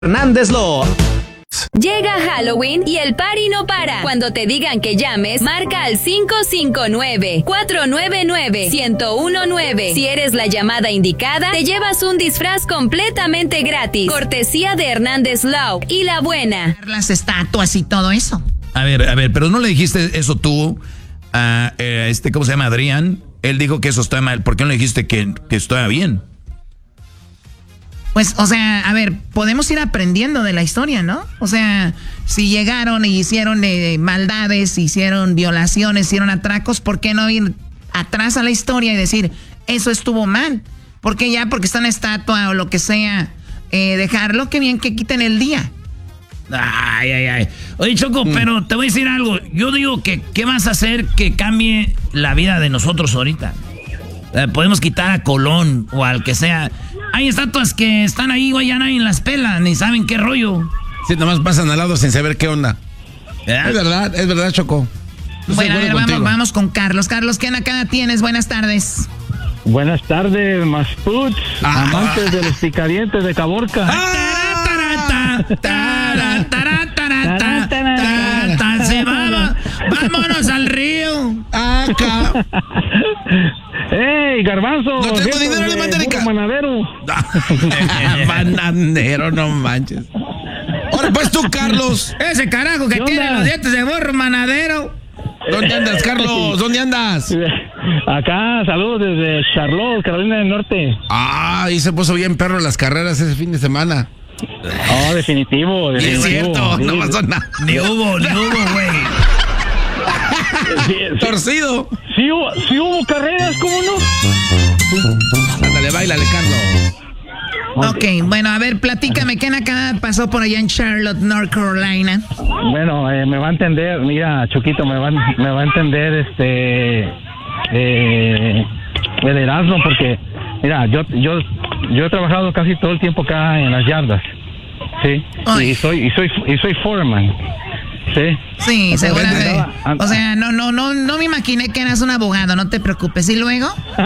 Hernández Lo. Llega Halloween y el party no para. Cuando te digan que llames, marca al 559-499-1019. Si eres la llamada indicada, te llevas un disfraz completamente gratis. Cortesía de Hernández Law y La Buena. Las estatuas y todo eso. A ver, pero no le dijiste eso tú a ¿cómo se llama? Adrián. Él dijo que eso está mal. ¿Por qué no le dijiste que estaba bien? Pues, o sea, a ver, podemos ir aprendiendo de la historia, ¿no? O sea, si llegaron y hicieron maldades, hicieron violaciones, hicieron atracos, ¿por qué no ir atrás a la historia y decir, eso estuvo mal? Porque ya, porque está una estatua o lo que sea, dejarlo, que bien que quiten el día. Ay. Oye, Choco, pero te voy a decir algo. Yo digo que, ¿qué vas a hacer que cambie la vida de nosotros ahorita? Podemos quitar a Colón o al que sea. Hay estatuas que están ahí, güey, ya nadie las pela, ni saben qué rollo. Sí, nomás pasan al lado sin saber qué onda. Es verdad, Choco. Bueno, a ver, vamos con Carlos. Carlos, ¿qué acá tienes? Buenas tardes. Buenas tardes, Masputs, amantes de los picadientes de Caborca. Vámonos al río. Acá. ¡Ey, Garbanzo! No tengo dinero, le mandaré Manadero. Manadero, no manches. Ahora pues tú, Carlos. Ese carajo que tiene los dientes de burro, Manadero. ¿Dónde andas, Carlos? ¿Dónde andas? Acá, saludos desde Charlotte, Carolina del Norte. Ahí se puso bien perro las carreras ese fin de semana. Oh, definitivo. Es cierto, sí. no pasó nada. Ni hubo, güey. Sí, torcido. Sí hubo carreras, ¿cómo no? Ándale, báilale, Carlos. Ok, bueno, a ver, platícame, ¿qué acá pasó por allá en Charlotte, North Carolina? Bueno, me va a entender, mira, Choquito, me va a entender el Erasmo, porque, mira, yo he trabajado casi todo el tiempo acá en las yardas, ¿sí? Y soy foreman. Sí, seguramente. O sea, no me imaginé que eras un abogado, no te preocupes. ¿Y luego?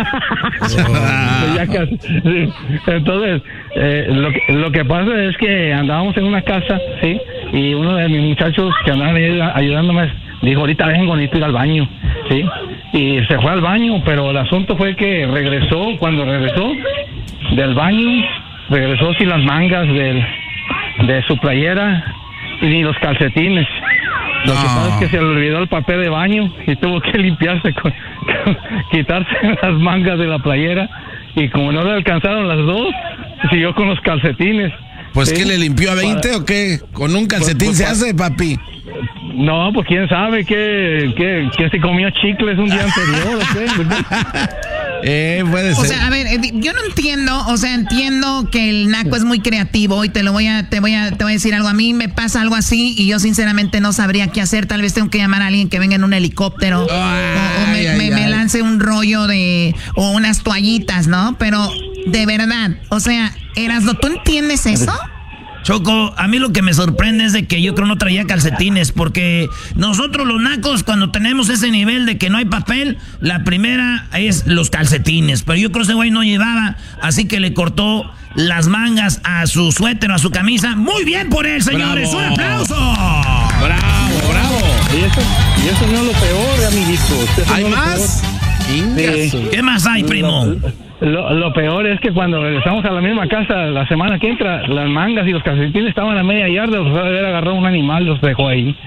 Ya casi, sí. Entonces, lo que pasa es que andábamos en una casa, ¿sí? Y uno de mis muchachos que andaban ayudándome dijo, ahorita vengo, necesito ir al baño, ¿sí? Y se fue al baño, pero el asunto fue que cuando regresó del baño, regresó sin las mangas de su playera y ni los calcetines. Lo que pasa es que se le olvidó el papel de baño y tuvo que limpiarse quitarse las mangas de la playera, y como no le alcanzaron las dos, siguió con los calcetines. Pues ¿qué le limpió a 20 o qué? ¿Con un calcetín se hace, papi? No, pues quién sabe que se comió chicles un día anterior, ¿o qué? Puede ser. O sea, a ver, yo no entiendo, entiendo que el naco es muy creativo y te voy a decir algo. A mí me pasa algo así y yo sinceramente no sabría qué hacer. Tal vez tengo que llamar a alguien que venga en un helicóptero o me lance un rollo o unas toallitas, ¿no? Pero de verdad, o sea, Erasmo, ¿tú entiendes eso? Choco, a mí lo que me sorprende es de que yo creo no traía calcetines, porque nosotros los nacos cuando tenemos ese nivel de que no hay papel, la primera es los calcetines, pero yo creo que ese güey no llevaba, así que le cortó las mangas a su suéter o a su camisa. Muy bien por él, señores. ¡Un aplauso! ¡Bravo! Y eso no es lo peor, amiguitos. ¿Hay más? ¿Qué más hay, primo? Lo peor es que cuando regresamos a la misma casa la semana que entra, las mangas y los calcetines estaban a media yarda. Los de haber agarrado un animal, los dejó ahí.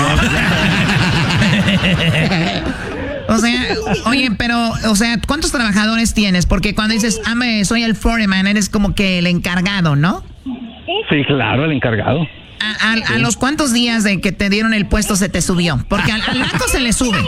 O sea, oye, pero, o sea, ¿cuántos trabajadores tienes? Porque cuando dices, soy el foreman, eres como que el encargado, ¿no? Sí, claro, el encargado. ¿A los cuántos días de que te dieron el puesto se te subió? Porque al naco se le sube.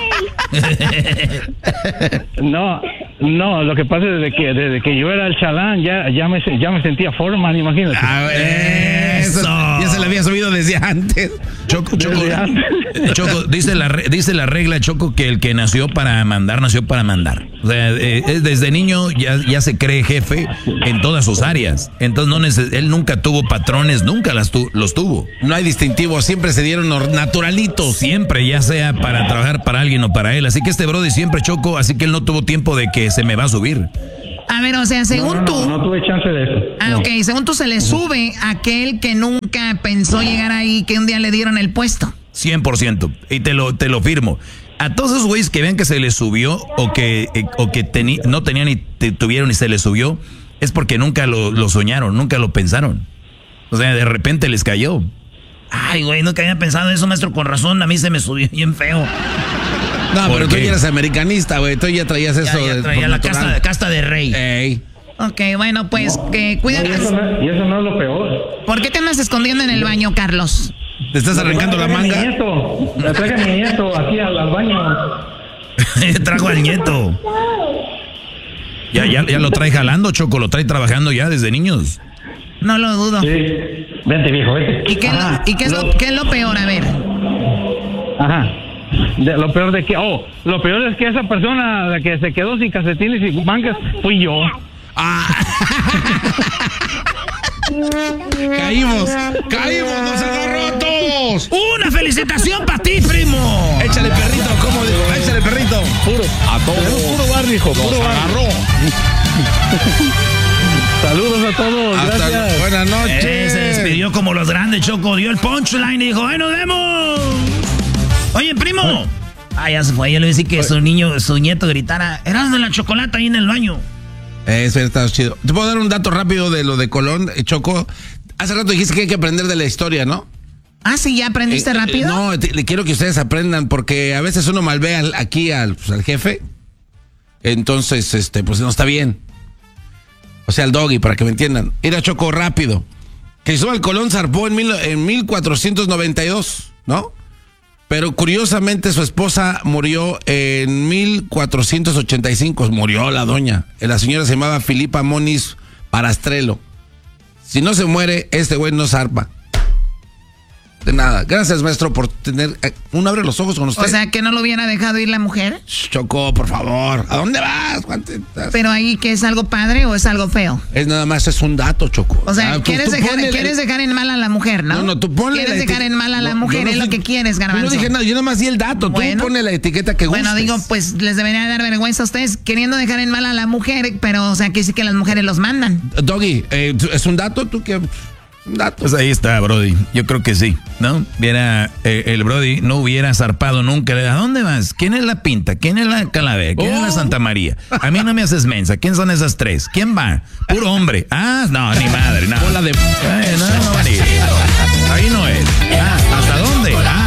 No, lo que pasa es desde que yo era el chalán, ya me sentía foreman, imagínate. Eso. Ya se le había subido desde antes. Choco, dice la regla, Choco, que el que nació para mandar. O sea, desde niño ya se cree jefe en todas sus áreas. Entonces él nunca tuvo patrones, nunca los tuvo. No hay distintivos, siempre se dieron naturalitos. Siempre, ya sea para trabajar para alguien o para él. Así que este brody siempre, Choco, así que él no tuvo tiempo de que se me va a subir. A ver, o sea, según tú... No tuve chance de eso. Ah, ok. Según tú se le sube a aquel que nunca pensó llegar ahí, que un día le dieron el puesto. 100%. Y te lo firmo. A todos esos güeyes que vean que se les subió o que no tenían ni tuvieron y se les subió, es porque nunca lo soñaron, nunca lo pensaron. O sea, de repente les cayó. Ay, güey, nunca había pensado eso, maestro. Con razón, a mí se me subió bien feo. No, pero tú ya eres americanista, güey. Tú ya traías eso. Ya traía la casta de rey. Ey. Ok, bueno, pues cuídate. Y eso no es lo peor. ¿Por qué te andas escondiendo en el baño, Carlos? ¿Te estás arrancando la manga? Me traiga mi nieto aquí al baño. Trajo al nieto. Ya lo trae jalando, Choco. Lo trae trabajando ya desde niños. No lo dudo. Sí. Vente, viejo, vente. ¿Y qué es lo peor? A ver. Ajá. Lo peor de que... lo peor es que esa persona, la que se quedó sin calcetines y mangas, fui yo. Caímos, nos agarró a todos. ¡Una felicitación para ti, primo! Échale perrito, ¿cómo digo? Échale perrito. Puro. A todos. Puro barrio, hijo. Puro Nos barrio. agarró. Saludos a todos, gracias. Buenas noches. Se despidió como los grandes, Choco. Dio el punchline y dijo, ¡ay, nos vemos! Oye, primo. Ya se fue. Yo le decía que su nieto gritara, eras de la chocolate ahí en el baño. Eso está chido. Te puedo dar un dato rápido de lo de Colón, Choco. Hace rato dijiste que hay que aprender de la historia, ¿no? Ah, sí, ¿ya aprendiste rápido? No, le quiero que ustedes aprendan porque a veces uno malvea aquí al jefe. Entonces, pues no está bien. O sea, al Doggy, para que me entiendan. Era Choco rápido. Cristóbal Colón zarpó en 1492, ¿no? Pero curiosamente su esposa murió en 1485. Murió la doña. La señora se llamaba Filipa Moniz Parastrelo. Si no se muere, este güey no zarpa. De nada. Gracias, maestro, por tener... Uno abre los ojos con usted. O sea, que no lo hubiera dejado ir la mujer. Choco, por favor. ¿A dónde vas? Pero ahí, ¿que es algo padre o es algo feo? Es nada más, es un dato, Choco. O sea, quieres dejar en mal a la mujer, ¿no? No, tú ponle... Quieres dejar en mal a la mujer, es lo que quieres, Garbanzo. Yo no dije nada, yo nada más di el dato. Bueno, tú ponle la etiqueta que gustes. Bueno, digo, pues les debería dar vergüenza a ustedes queriendo dejar en mal a la mujer, pero, o sea, que sí que las mujeres los mandan. Doggy, ¿es un dato? ¿Tú qué...? Pues ahí está, Brody. Yo creo que sí, ¿no? El Brody no hubiera zarpado nunca. ¿A dónde vas? ¿Quién es la Pinta? ¿Quién es la Calavera? ¿Quién es la Santa María? A mí no me haces mensa. ¿Quién son esas tres? ¿Quién va? Puro hombre. No, ni madre, no. Bola de... No va a ir. Ahí no es. ¿Hasta dónde?